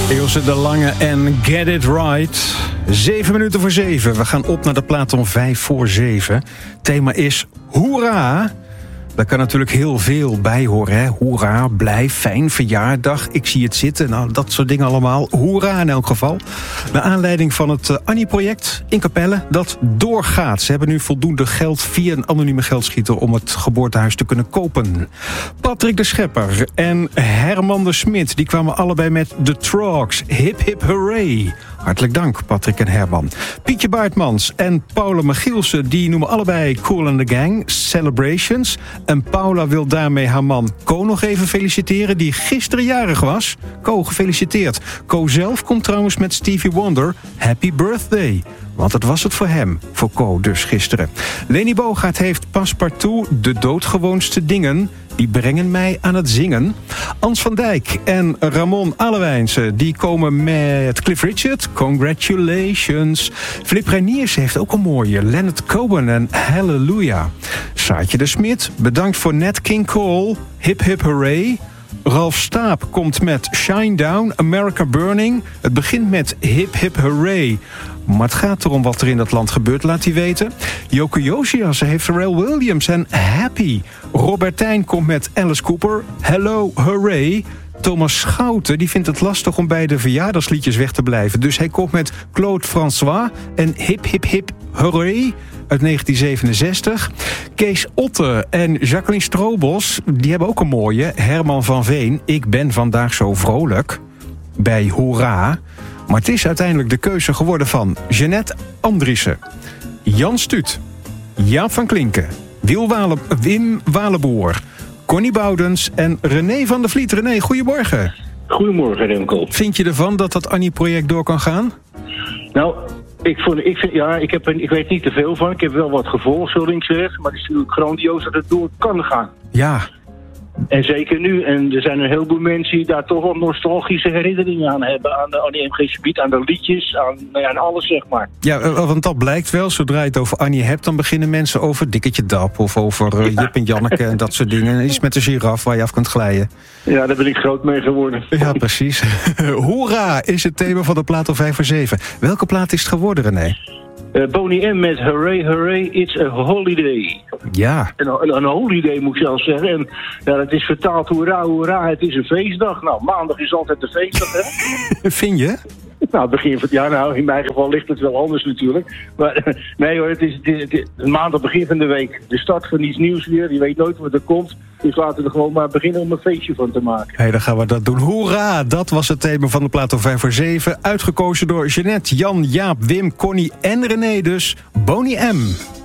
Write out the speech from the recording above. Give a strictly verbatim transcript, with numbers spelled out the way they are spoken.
Ilse de Lange en Get It Right. Zeven minuten voor zeven. We gaan op naar de plaat om vijf voor zeven. Thema is hoera. Daar kan natuurlijk heel veel bij horen. Hè? Hoera, blij, fijn, verjaardag. Ik zie het zitten. Nou, dat soort dingen allemaal. Hoera in elk geval. Naar aanleiding van het uh, Annie-project in Capelle. Dat doorgaat. Ze hebben nu voldoende geld via een anonieme geldschieter om het geboortehuis te kunnen kopen. Patrick de Schepper en Herman de Smit, die kwamen allebei met The Trogs. Hip hip hooray. Hartelijk dank, Patrick en Herman. Pietje Baartmans en Paula Michielsen, die noemen allebei Kool and the Gang, Celebrations. En Paula wil daarmee haar man Ko nog even feliciteren, die gisteren jarig was. Ko, gefeliciteerd. Ko zelf komt trouwens met Stevie Wonder, Happy Birthday. Want het was het voor hem, voor Ko dus gisteren. Leni Bogaert heeft Passepartout, de doodgewoonste dingen, die brengen mij aan het zingen. Ans van Dijk en Ramon Allewijnse, die komen met Cliff Richard, Congratulations. Philippe Reiniers heeft ook een mooie, Leonard Cohen en Hallelujah. Saartje de Smit, bedankt voor Nat King Cole, Hip Hip Hooray. Ralf Staap komt met Shine Down, America Burning. Het begint met Hip Hip Hooray. Maar het gaat erom wat er in dat land gebeurt, laat hij weten. Yoko Josias heeft Pharrell Williams en Happy. Robertijn komt met Alice Cooper, Hello Hooray. Thomas Schouten die vindt het lastig om bij de verjaardagsliedjes weg te blijven. Dus hij komt met Claude François en Hip Hip Hip Hooray uit negentien zevenenzestig. Kees Otte en Jacqueline Strobos, die hebben ook een mooie. Herman van Veen, Ik ben vandaag zo vrolijk. Bij Hoera. Maar het is uiteindelijk de keuze geworden van Jeanette Andriessen, Jan Stuut, Jaap van Klinken, Wil Wale, Wim Waleboer, Connie Boudens en René van der Vliet. René, goedemorgen. Goedemorgen, Remco. Vind je ervan dat dat Annie-project door kan gaan? Nou, ik, vond, ik, vind, ja, ik, heb, ik weet niet te veel van. Ik heb wel wat gevolgd, zo links en rechts. Maar het is natuurlijk grandioos dat het door kan gaan. Ja. En zeker nu. En er zijn een heleboel mensen die daar toch wel nostalgische herinneringen aan hebben. Aan de Annie M G Gebied, aan de liedjes, aan, nou ja, aan alles, zeg maar. Ja, want dat blijkt wel. Zodra je het over Annie hebt, dan beginnen mensen over Dikketje Dap of over uh, Jip en Janneke en dat soort dingen. Iets met de giraf waar je af kunt glijden. Ja, daar ben ik groot mee geworden. Ja, precies. Hoera is het thema van de plaat om vijf voor zeven. Welke plaat is het geworden, René? Uh, Boney M met Hooray, Hooray, It's a Holiday. Ja. Een, een, een holiday moet ik zelfs zeggen. En ja, het is vertaald hoera, hoera, het is een feestdag. Nou, maandag is altijd een feestdag, hè? Vind je? Nou, begin van het jaar, nou, in mijn geval ligt het wel anders natuurlijk. Maar nee hoor, het is, het is, het is maandag begin van de week. De start van iets nieuws weer, je weet nooit wat er komt. Dus laten we er gewoon maar beginnen om een feestje van te maken. Hé, hey, dan gaan we dat doen. Hoera! Dat was het thema van de plaat om vijf voor zeven. Uitgekozen door Jeanette, Jan, Jaap, Wim, Connie en René dus. Boney M.